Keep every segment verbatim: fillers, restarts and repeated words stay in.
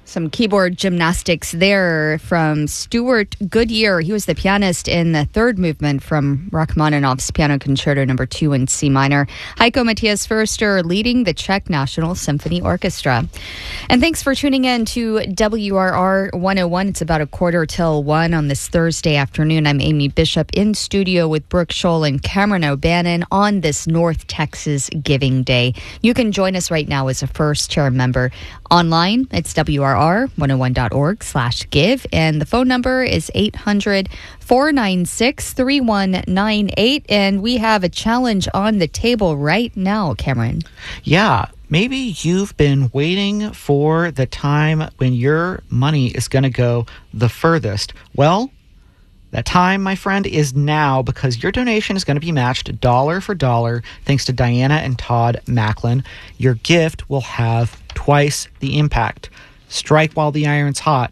Some keyboard gymnastics there from Stuart Goodyear. He was the pianist in the third movement from Rachmaninoff's Piano Concerto Number Two in C minor. Heiko Matthias Förster leading the Czech National Symphony Orchestra. And thanks for tuning in to W R R one oh one. It's about a quarter till one on this Thursday afternoon. I'm Amy Bishop in studio with Brooke Scholl and Cameron O'Bannon on this North Texas Giving Day. You can join us right now as a first chair member. Online, it's W R R one oh one dot org slash give, and the phone number is eight hundred, four nine six, three one nine eight, and we have a challenge on the table right now, Cameron. Yeah, maybe you've been waiting for the time when your money is going to go the furthest. Well, that time, my friend, is now, because your donation is going to be matched dollar for dollar thanks to Diana and Todd Macklin. Your gift will have twice the impact. Strike while the iron's hot.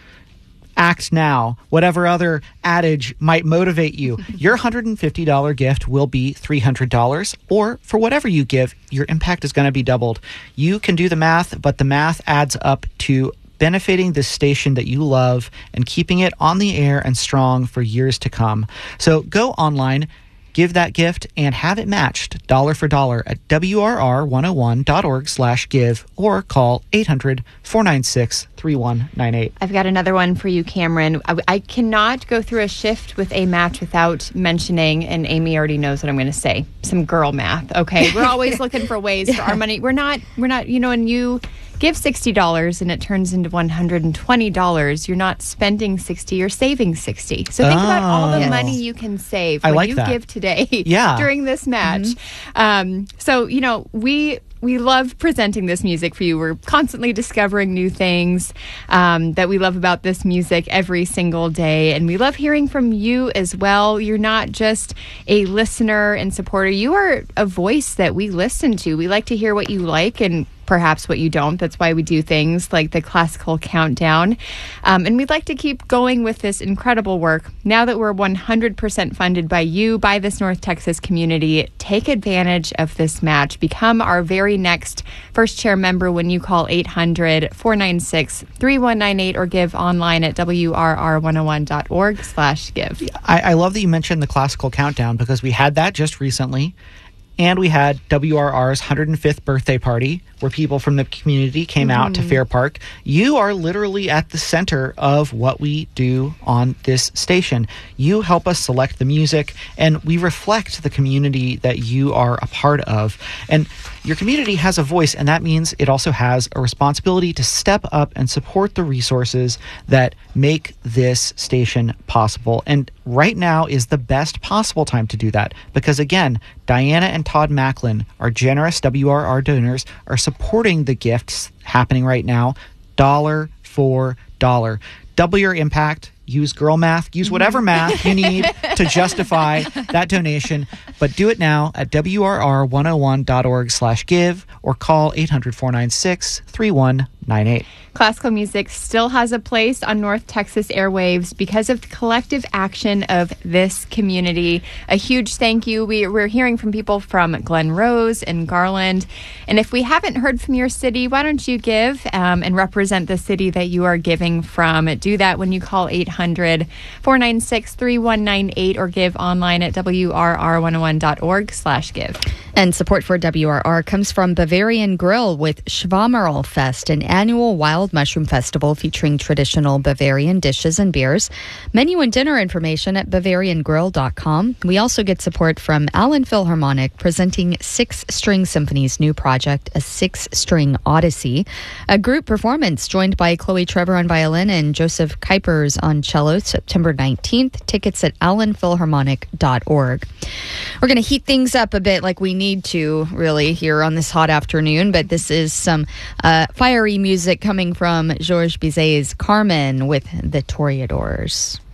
Act now. Whatever other adage might motivate you. Your one hundred fifty dollars gift will be three hundred dollars, or for whatever you give, your impact is going to be doubled. You can do the math, but the math adds up to benefiting this station that you love and keeping it on the air and strong for years to come. So go online, give that gift, and have it matched dollar for dollar at W R R one oh one dot org slash give, or call eight hundred, four nine six, three one nine eight. I've got another one for you, Cameron. I, I cannot go through a shift with a match without mentioning, and Amy already knows what I'm going to say, some girl math. Okay, we're always looking for ways for our money. We're not, we're not, you know, and you give sixty dollars and it turns into one hundred twenty dollars. You're not spending sixty, you're saving sixty. So think oh, about all the yes. money you can save I when like you that. give today yeah. during this match. Mm-hmm. Um, so, you know, we... We love presenting this music for you. We're constantly discovering new things um, that we love about this music every single day. And we love hearing from you as well. You're not just a listener and supporter. You are a voice that we listen to. We like to hear what you like and perhaps what you don't. That's why we do things like the Classical Countdown. Um, and we'd like to keep going with this incredible work. Now that we're one hundred percent funded by you, by this North Texas community, take advantage of this match. Become our very next first chair member when you call eight hundred, four nine six, three one nine eight or give online at W R R one oh one dot org slash give. I, I love that you mentioned the Classical Countdown, because we had that just recently. And we had W R R's one hundred fifth birthday party, where people from the community came mm-hmm. out to Fair Park. You are literally at the center of what we do on this station. You help us select the music, and we reflect the community that you are a part of. And your community has a voice, and that means it also has a responsibility to step up and support the resources that make this station possible. And right now is the best possible time to do that, because again, Diana and Todd Macklin, our generous W R R donors, are supporting the gifts happening right now, dollar for dollar. Double your impact. Use girl math. Use whatever math you need to justify that donation. But do it now at W R R one oh one dot org slash give, or call eight hundred, four nine six, three one nine eight. Classical music still has a place on North Texas airwaves because of the collective action of this community. A huge thank you. We, we're hearing from people from Glen Rose and Garland. And if we haven't heard from your city, why don't you give um, and represent the city that you are giving from? Do that when you call eight hundred, four nine six, three one nine eight or give online at W R R one oh one dot org slash give. And support for W R R comes from Bavarian Grill with Schwammerl Fest, an annual wild mushroom festival featuring traditional Bavarian dishes and beers. Menu and dinner information at bavarian grill dot com. We also get support from Allen Philharmonic, presenting Six String Symphony's new project, A Six-String Odyssey. A group performance joined by Chloe Trevor on violin and Joseph Kuipers on cello, September nineteenth. Tickets at allen philharmonic dot org. We're going to heat things up a bit like we need to, really, here on this hot afternoon, but this is some uh, fiery music coming from Georges Bizet's Carmen with the Toreadors.